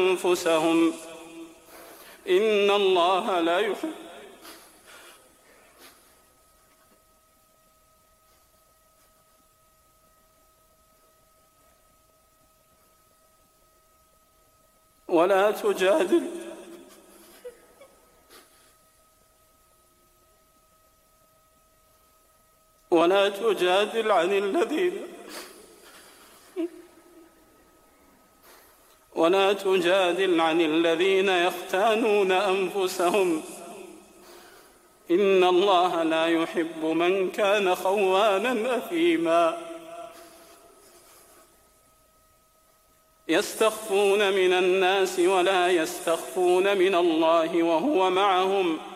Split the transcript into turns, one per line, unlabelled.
أنفسهم إن الله لا يحب ولا تجادل عن الذين يختانون أنفسهم إن الله لا يحب من كان خوانا أثيما يستخفون من الناس ولا يستخفون من الله وهو معهم